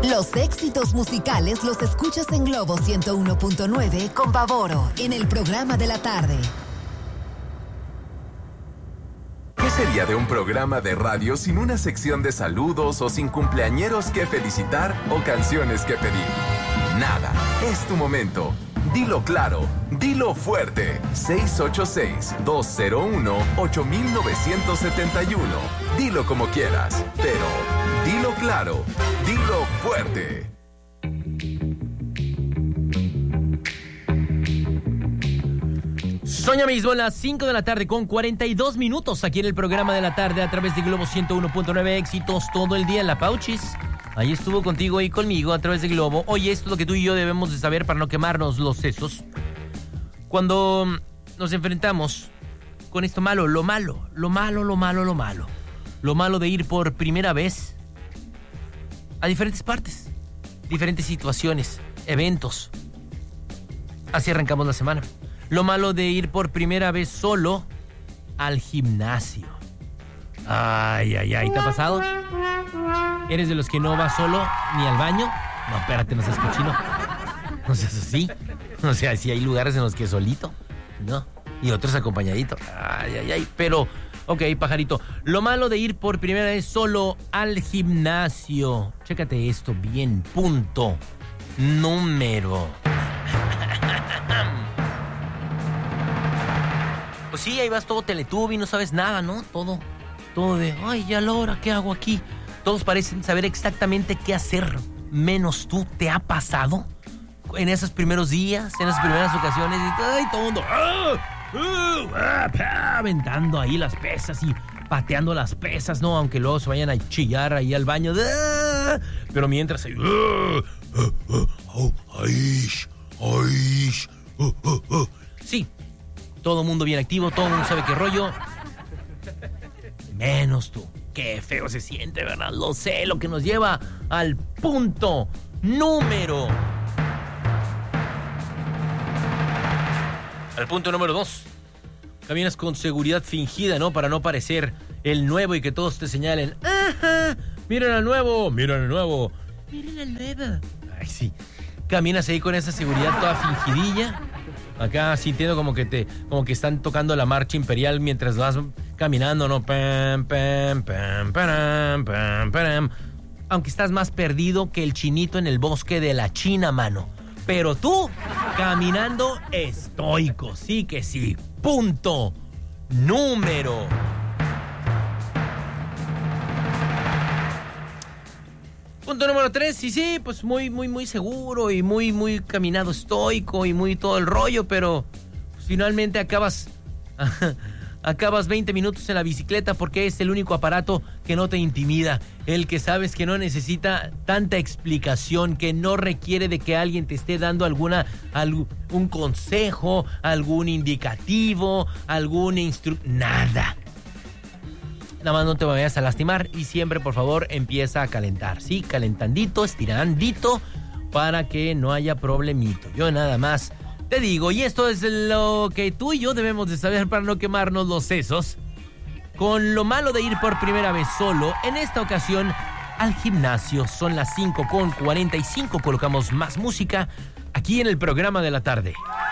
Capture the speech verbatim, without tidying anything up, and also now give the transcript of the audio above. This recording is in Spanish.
Los éxitos musicales los escuchas en Globo ciento uno punto nueve con Pavoro en el programa de la tarde. ¿Qué sería de un programa de radio sin una sección de saludos o sin cumpleañeros que felicitar o canciones que pedir? Nada, es tu momento. Dilo claro, dilo fuerte. seis ocho seis, dos cero uno, ocho nueve siete uno. Dilo como quieras, pero dilo claro, dilo fuerte. Son ya mismo las cinco de la tarde con cuarenta y dos minutos aquí en el programa de la tarde a través de Globo ciento uno punto nueve, éxitos todo el día en la Pauchis. Ahí estuvo contigo y conmigo a través de Globo. Oye, esto es lo que tú y yo debemos de saber para no quemarnos los sesos. Cuando nos enfrentamos con esto malo, lo malo, lo malo, lo malo, lo malo. Lo malo de ir por primera vez a diferentes partes, diferentes situaciones, eventos. Así arrancamos la semana. Lo malo de ir por primera vez solo al gimnasio. Ay, ay, ay, ¿te ha pasado? ¿Eres de los que no va solo ni al baño? No, espérate, no seas cochino. No seas así. O sea, sí hay lugares en los que solito, ¿no? Y otros acompañadito. Ay, ay, ay. Pero, ok, pajarito. Lo malo de ir por primera vez solo al gimnasio. Chécate esto bien. Punto. Número. Pues sí, ahí vas todo Teletubby, no sabes nada, ¿no? Todo, todo de, ay, ya la hora, ¿qué hago aquí? Todos parecen saber exactamente qué hacer, menos tú. ¿Te ha pasado? En esos primeros días, en esas primeras ocasiones, y, ay, todo el mundo, ¡ah! ¡ah! ¡ah! aventando ahí las pesas y pateando las pesas, ¿no? Aunque luego se vayan a chillar ahí al baño, ¡ah! Pero mientras ahí, ¡ah! ¡ah! ¡ah! ¡oh! ¡ay! ¡ay! ¡ah! ¡ah! ¡ah! Sí. Todo el mundo bien activo, todo el mundo sabe qué rollo. Menos tú. Qué feo se siente, ¿verdad? Lo sé, lo que nos lleva al punto número. Al punto número dos. Caminas con seguridad fingida, ¿no? Para no parecer el nuevo y que todos te señalen. ¡Ajá! ¡Miren al nuevo! ¡Miren al nuevo! ¡Miren al nuevo! Ay, sí. Caminas ahí con esa seguridad toda fingidilla. Acá sintiendo como que te, como que están tocando la marcha imperial mientras vas caminando, ¿no? Pam, pam, pam, pam, pam, pam. Aunque estás más perdido que el chinito en el bosque de la China, mano. Pero tú, caminando estoico, sí que sí. Punto número. Punto número tres, y sí, pues muy, muy, muy seguro y muy, muy caminado estoico y muy todo el rollo, pero pues, finalmente acabas, acabas veinte minutos en la bicicleta porque es el único aparato que no te intimida, el que sabes que no necesita tanta explicación, que no requiere de que alguien te esté dando alguna, algún consejo, algún indicativo, algún instru... nada. Nada más no te vayas a lastimar y siempre, por favor, empieza a calentar. Sí, calentandito, estirandito, para que no haya problemito. Yo nada más te digo, y esto es lo que tú y yo debemos de saber para no quemarnos los sesos. Con lo malo de ir por primera vez solo, en esta ocasión al gimnasio. Son las cinco con cuarenta y cinco, colocamos más música aquí en el programa de la tarde.